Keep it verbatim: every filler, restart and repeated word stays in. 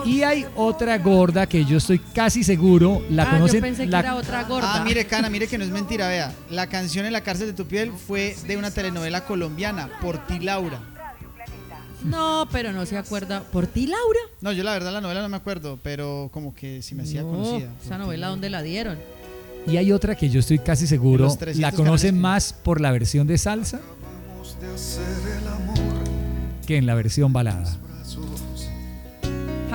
Y hay otra gorda que yo estoy casi seguro la ah, conocen. yo pensé la... que era otra gorda. Ah, mire, Cana, mire que no es mentira, vea. La canción En la cárcel de tu piel fue de una telenovela colombiana, Por ti, Laura. No, pero no se acuerda. ¿Por ti, Laura? No, yo la verdad la novela no me acuerdo, pero como que si me hacía No, conocida. esa novela, ¿dónde la dieron? Y hay otra que yo estoy casi seguro Los trescientos la conocen canales. más por la versión de salsa que en la versión balada.